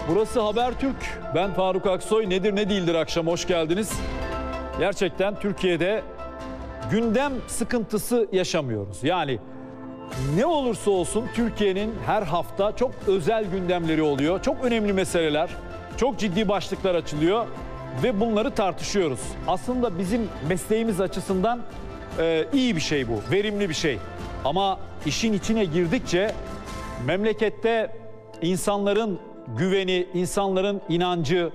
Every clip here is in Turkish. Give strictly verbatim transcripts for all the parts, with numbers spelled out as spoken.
Burası Habertürk. Ben Faruk Aksoy. Nedir ne değildir akşam hoş geldiniz. Gerçekten Türkiye'de gündem sıkıntısı yaşamıyoruz. Yani ne olursa olsun Türkiye'nin her hafta çok özel gündemleri oluyor. Çok önemli meseleler, çok ciddi başlıklar açılıyor ve bunları tartışıyoruz. Aslında bizim mesleğimiz açısından e, iyi bir şey bu, verimli bir şey. Ama işin içine girdikçe memlekette insanların güveni, insanların inancı,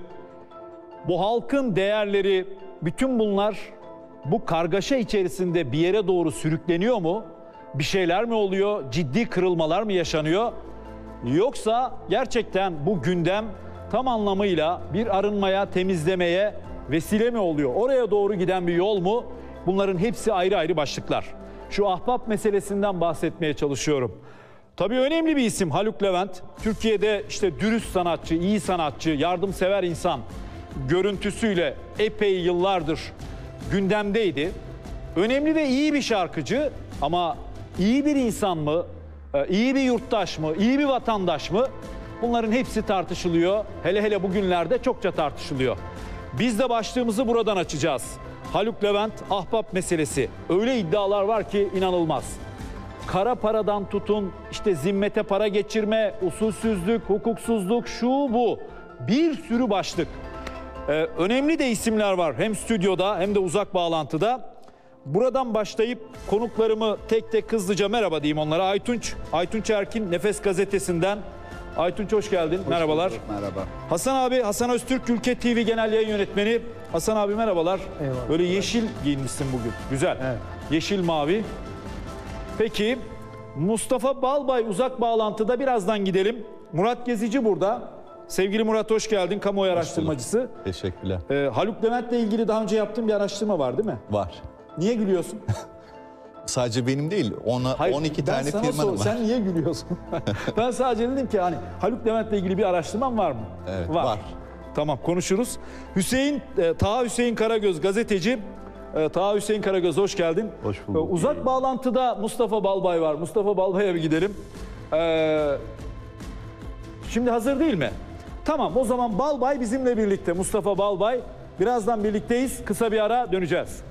bu halkın değerleri, bütün bunlar bu kargaşa içerisinde bir yere doğru sürükleniyor mu? Bir şeyler mi oluyor? Ciddi kırılmalar mı yaşanıyor? Yoksa gerçekten bu gündem tam anlamıyla bir arınmaya, temizlemeye vesile mi oluyor? Oraya doğru giden bir yol mu? Bunların hepsi ayrı ayrı başlıklar. Şu ahbap meselesinden bahsetmeye çalışıyorum. Tabii önemli bir isim Haluk Levent. Türkiye'de işte dürüst sanatçı, iyi sanatçı, yardımsever insan görüntüsüyle epey yıllardır gündemdeydi. Önemli ve iyi bir şarkıcı ama iyi bir insan mı, iyi bir yurttaş mı, iyi bir vatandaş mı? Bunların hepsi tartışılıyor. Hele hele bugünlerde çokça tartışılıyor. Biz de başlığımızı buradan açacağız. Haluk Levent, ahbap meselesi. Öyle iddialar var ki inanılmaz. Kara paradan tutun, işte zimmete para geçirme, usulsüzlük, hukuksuzluk, şu bu. Bir sürü başlık. Ee, önemli de isimler var hem stüdyoda hem de uzak bağlantıda. Buradan başlayıp konuklarımı tek tek hızlıca merhaba diyeyim onlara. Aytunç, Aytunç Erkin, Nefes Gazetesi'nden. Aytunç hoş geldin. Hoş merhabalar. Bulduk, merhaba. Hasan abi, Hasan Öztürk, Ülke T V Genel Yayın Yönetmeni. Hasan abi merhabalar. Eyvallah. Böyle yeşil giyinmişsin bugün. Güzel. Evet. Yeşil mavi. Peki Mustafa Balbay uzak bağlantıda, birazdan gidelim. Murat Gezici burada. Sevgili Murat hoş geldin. Kamuoyu araştırmacısı. Teşekkürler. Ee, Haluk Levent'le ilgili daha önce yaptığım bir araştırma var değil mi? Var. Niye gülüyorsun? Sadece benim değil, ona Hayır, on iki ben tane sana firmanın sor- var. Sen niye gülüyorsun? Ben sadece dedim ki hani Haluk Levent'le ilgili bir araştırman var mı? Evet, var. Tamam, konuşuruz. Hüseyin, e, Taha Hüseyin Karagöz gazeteci. E, Taha Hüseyin Karagöz hoş geldin. Hoş bulduk. E, uzak bağlantıda Mustafa Balbay var. Mustafa Balbay'a bir gidelim. E, şimdi hazır değil mi? Tamam, o zaman Balbay bizimle birlikte. Mustafa Balbay. Birazdan birlikteyiz. Kısa bir ara döneceğiz.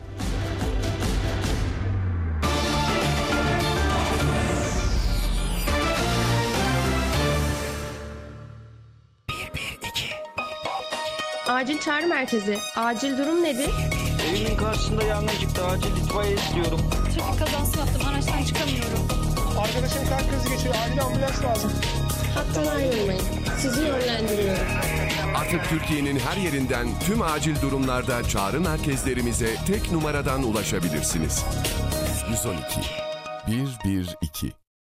Acil çağrı merkezi. Acil durum nedir? Evimin karşısında yangın çıktı. Acil itfaiye istiyorum. Trafik kazası yaptım. Araçtan çıkamıyorum. Arkadaşım kalp krizi geçiriyor. Acil ambulans lazım. Hattan ayrılmayın. Sizi yönlendiriyorum. Artık Türkiye'nin her yerinden tüm acil durumlarda çağrı merkezlerimize tek numaradan ulaşabilirsiniz. yüz on iki bir bir iki.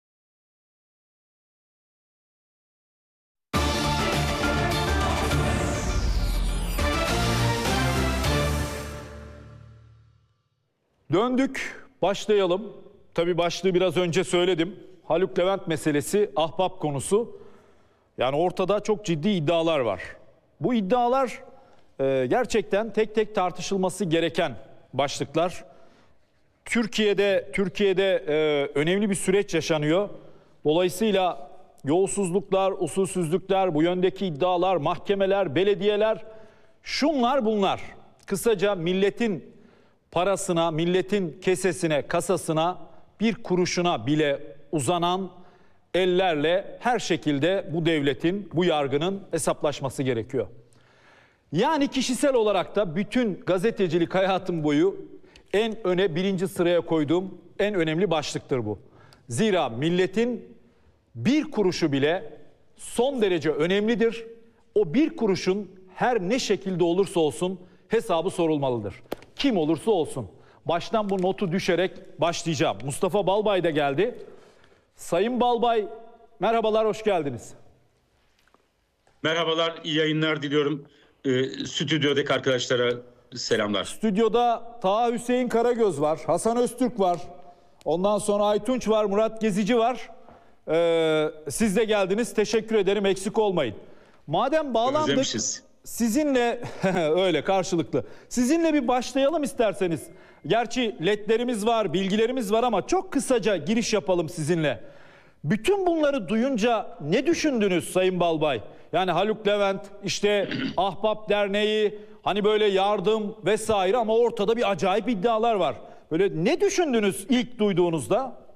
Döndük, başlayalım. Tabii başlığı biraz önce söyledim. Haluk Levent meselesi, ahbap konusu. Yani ortada çok ciddi iddialar var. Bu iddialar e, gerçekten tek tek tartışılması gereken başlıklar. Türkiye'de Türkiye'de e, önemli bir süreç yaşanıyor. Dolayısıyla yolsuzluklar, usulsüzlükler, bu yöndeki iddialar, mahkemeler, belediyeler, şunlar bunlar. Kısaca milletin parasına, milletin kesesine, kasasına, bir kuruşuna bile uzanan ellerle her şekilde bu devletin, bu yargının hesaplaşması gerekiyor. Yani kişisel olarak da bütün gazetecilik hayatım boyu en öne, birinci sıraya koyduğum en önemli başlıktır bu. Zira milletin bir kuruşu bile son derece önemlidir. O bir kuruşun her ne şekilde olursa olsun hesabı sorulmalıdır. Kim olursa olsun. Baştan bu notu düşerek başlayacağım. Mustafa Balbay da geldi. Sayın Balbay, merhabalar, hoş geldiniz. Merhabalar, iyi yayınlar diliyorum. Ee, stüdyodaki arkadaşlara selamlar. Stüdyoda Taha Hüseyin Karagöz var, Hasan Öztürk var. Ondan sonra Aytunç var, Murat Gezici var. Ee, siz de geldiniz, teşekkür ederim, eksik olmayın. Madem bağlandık, Özlemişiz. sizinle öyle karşılıklı. Sizinle bir başlayalım isterseniz. Gerçi ledlerimiz var, bilgilerimiz var ama çok kısaca giriş yapalım sizinle. Bütün bunları duyunca ne düşündünüz Sayın Balbay? Yani Haluk Levent, işte Ahbap Derneği, hani böyle yardım vesaire, ama ortada bir acayip iddialar var. Böyle ne düşündünüz ilk duyduğunuzda?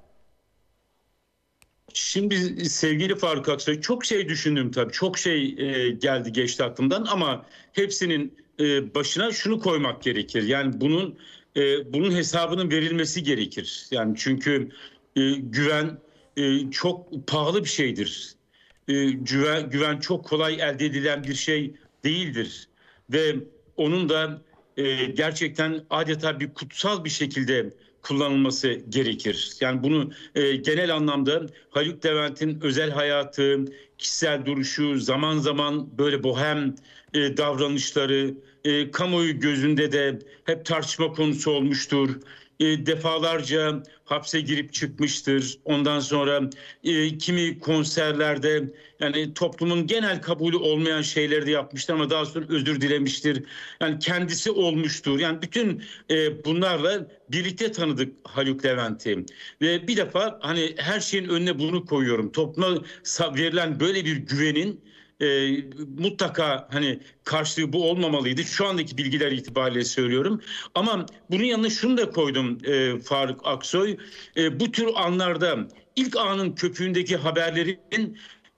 Şimdi sevgili Faruk Aksoy, çok şey düşündüm tabii. Çok şey e, geldi geçti aklımdan ama hepsinin e, başına şunu koymak gerekir. Yani bunun e, bunun hesabının verilmesi gerekir. Yani çünkü e, güven e, çok pahalı bir şeydir. E, güven, güven çok kolay elde edilen bir şey değildir. Ve onun da e, gerçekten adeta bir kutsal bir şekilde kullanılması gerekir. Yani bunu e, genel anlamda Haluk Levent'in özel hayatı, kişisel duruşu, zaman zaman böyle bohem e, davranışları e, kamuoyu gözünde de hep tartışma konusu olmuştur. E, defalarca hapse girip çıkmıştır. Ondan sonra e, kimi konserlerde yani toplumun genel kabulü olmayan şeyleri de yapmıştır ama daha sonra özür dilemiştir. Yani kendisi olmuştur. Yani bütün e, bunlarla birlikte tanıdık Haluk Levent'i. Ve bir defa hani her şeyin önüne bunu koyuyorum. Topluma verilen böyle bir güvenin E, mutlaka hani karşılığı bu olmamalıydı. Şu andaki bilgiler itibariyle söylüyorum. Ama bunun yanına şunu da koydum e, Faruk Aksoy. E, bu tür anlarda ilk anın köpüğündeki haberlerin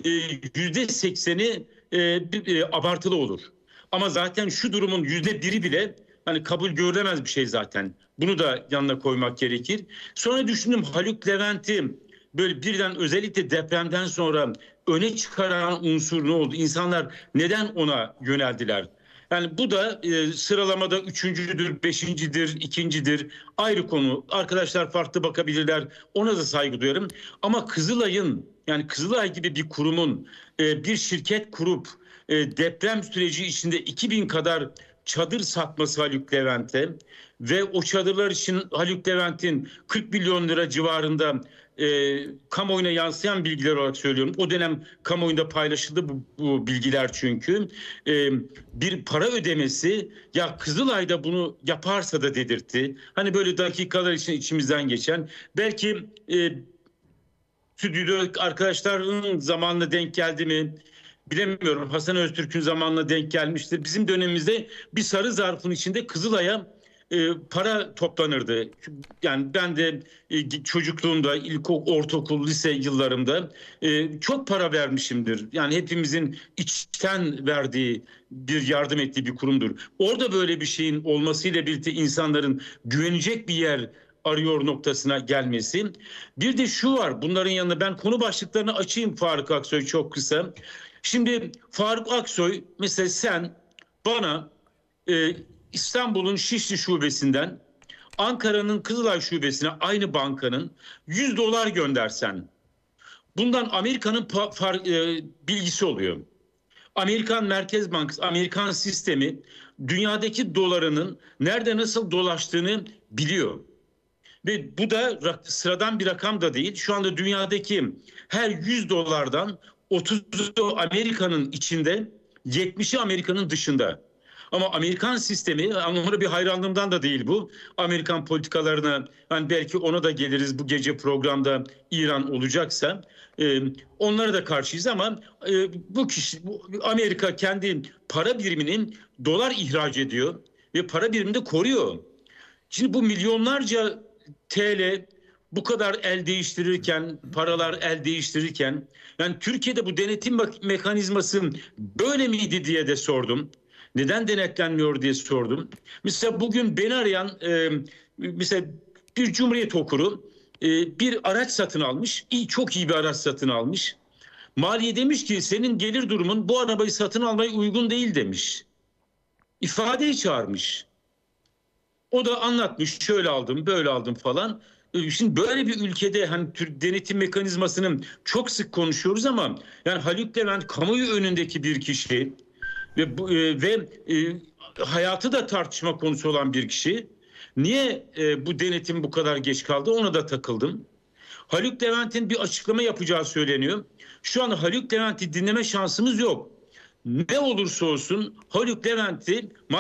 yüzde sekseni e, e, abartılı olur. Ama zaten şu durumun yüzde biri bile hani kabul görülemez bir şey zaten. Bunu da yanına koymak gerekir. Sonra düşündüm, Haluk Levent'i böyle birden özellikle depremden sonra öne çıkaran unsur ne oldu? İnsanlar neden ona yöneldiler? Yani bu da e, sıralamada üçüncüdür, beşincidir, ikincidir. Ayrı konu. Arkadaşlar farklı bakabilirler. Ona da saygı duyarım. Ama Kızılay'ın, yani Kızılay gibi bir kurumun e, bir şirket kurup e, deprem süreci içinde iki bin kadar çadır satması Haluk Levent'e ve o çadırlar için Haluk Levent'in kırk milyon lira civarında e, kamuoyuna yansıyan bilgiler olarak söylüyorum. O dönem kamuoyunda paylaşıldı bu, bu bilgiler çünkü. E, bir para ödemesi, ya Kızılay'da bunu yaparsa da dedirtti. Hani böyle dakikalar için içimizden geçen, belki e, stüdyo arkadaşların zamanına denk geldi mi bilemiyorum. Hasan Öztürk'ün zamanına denk gelmiştir. Bizim dönemimizde bir sarı zarfın içinde Kızılay'a e, para toplanırdı. Yani ben de e, çocukluğumda, ilkokul, ortaokul, lise yıllarımda e, çok para vermişimdir. Yani hepimizin içten verdiği, bir yardım ettiği bir kurumdur. Orada böyle bir şeyin olmasıyla birlikte insanların güvenecek bir yer arıyor noktasına gelmesi. Bir de şu var, bunların yanında ben konu başlıklarını açayım Faruk Aksoy çok kısa. Şimdi Faruk Aksoy, mesela sen bana e, İstanbul'un Şişli şubesinden Ankara'nın Kızılay şubesine aynı bankanın yüz dolar göndersen, bundan Amerika'nın e, bilgisi oluyor. Amerikan Merkez Bankası, Amerikan sistemi dünyadaki dolarının nerede nasıl dolaştığını biliyor. Ve bu da sıradan bir rakam da değil. Şu anda dünyadaki her yüz dolardan otuzu Amerika'nın içinde, yetmişi Amerika'nın dışında. Ama Amerikan sistemi, onlara bir hayranlığımdan da değil bu. Amerikan politikalarına, yani belki ona da geliriz bu gece programda İran olacaksa. E, onlara da karşıyız ama e, bu kişi, bu, Amerika kendi para biriminin dolar ihraç ediyor ve para birimini de koruyor. Şimdi bu milyonlarca T L bu kadar el değiştirirken, paralar el değiştirirken, yani Türkiye'de bu denetim mekanizması böyle miydi diye de sordum. Neden denetlenmiyor diye sordum. Mesela bugün beni arayan e, mesela bir Cumhuriyet okuru e, bir araç satın almış. İyi, çok iyi bir araç satın almış. Maliye demiş ki senin gelir durumun bu arabayı satın almaya uygun değil demiş. İfadeyi çağırmış. O da anlatmış, şöyle aldım, böyle aldım falan. Şimdi böyle bir ülkede hani Türk denetim mekanizmasını çok sık konuşuyoruz ama yani Haluk Levent kamuoyu önündeki bir kişi ve bu, e, ve e, hayatı da tartışma konusu olan bir kişi. Niye e, bu denetim bu kadar geç kaldı? Ona da takıldım. Haluk Levent'in bir açıklama yapacağı söyleniyor. Şu an Haluk Levent'i dinleme şansımız yok. Ne olursa olsun Haluk Levent'i